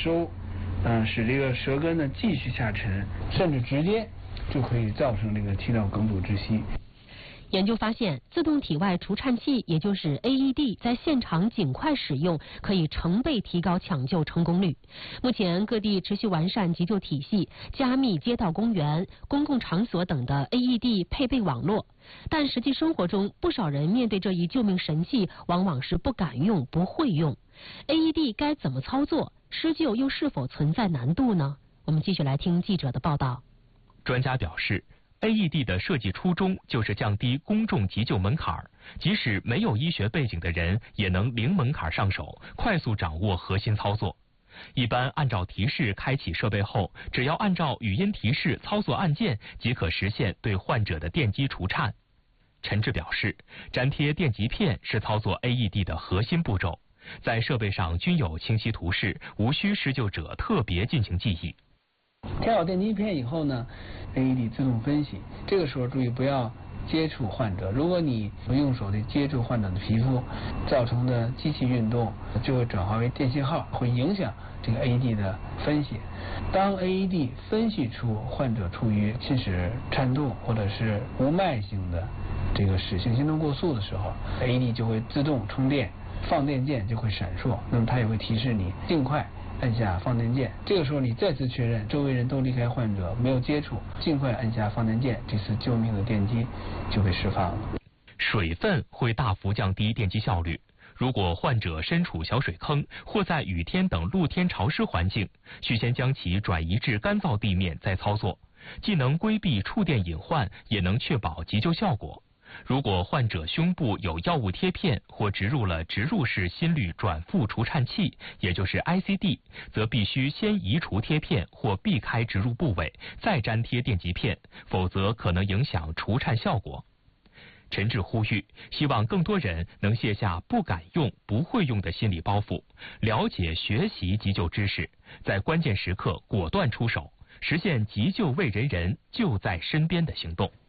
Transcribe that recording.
收，使这个舌根呢继续下沉，甚至直接就可以造成这个气道梗阻窒息。 研究发现，自动体外除颤器，也就是 AED， 在现场尽快使用，可以成倍提高抢救成功率。目前，各地持续完善急救体系，加密街道、公园、公共场所等的 AED 配备网络。但实际生活中，不少人面对这一救命神器，往往是不敢用、不会用。AED 该怎么操作？施救又是否存在难度呢？我们继续来听记者的报道。 专家表示，AED 的设计初衷就是降低公众急救门槛，即使没有医学背景的人也能零门槛上手，快速掌握核心操作。一般按照提示开启设备后，只要按照语音提示操作按键，即可实现对患者的电击除颤。陈志表示，粘贴电极片是操作 AED 的核心步骤，在设备上均有清晰图示，无需施救者特别进行记忆。 贴好电极片以后呢， AED 自动分析，这个时候注意不要接触患者，如果你用手去接触患者的皮肤，造成的机器运动就会转化为电信号，会影响这个 AED 的分析。当 AED 分析出患者处于心室颤动或者是无脉性的这个室性心动过速的时候， AED 就会自动充电，放电键就会闪烁，那么它也会提示你尽快按下放电键。这个时候你再次确认周围人都离开患者，没有接触，尽快按下放电键，这次救命的电击就被释放了。 水分会大幅降低电击效率。如果患者身处小水坑或在雨天等露天潮湿环境，需先将其转移至干燥地面再操作，既能规避触电隐患，也能确保急救效果。如果患者胸部有药物贴片或植入了植入式心率转复除颤器，也就是 ICD， 则必须先移除贴片或避开植入部位，再粘贴电极片，否则可能影响除颤效果。陈志呼吁，希望更多人能卸下不敢用、不会用的心理包袱，了解学习急救知识，在关键时刻果断出手，实现急救为人人、就在身边的行动。